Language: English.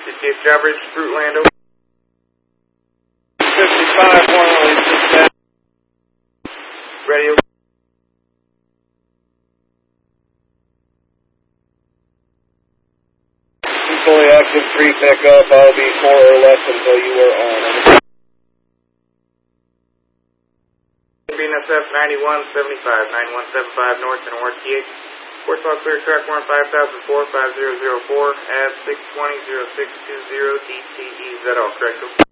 58 Drawbridge, Fruitland, 55, 1 radio. Fully active 3 pickup. I'll be 4 or less until you are on. BNSF 9175, 9175 North and RTA. Portsmouth clear track 5004, 5004, AB 620-0620, DTE, is that all correct?